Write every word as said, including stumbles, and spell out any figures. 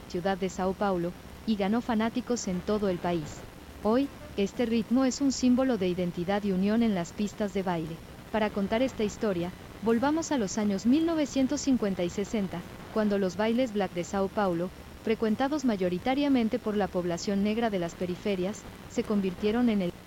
ciudad de Sao Paulo, y ganó fanáticos en todo el país. Hoy, este ritmo es un símbolo de identidad y unión en las pistas de baile. Para contar esta historia, volvamos a los años mil novecientos cincuenta y sesenta, cuando los bailes black de Sao Paulo, frecuentados mayoritariamente por la población negra de las periferias, se convirtieron en el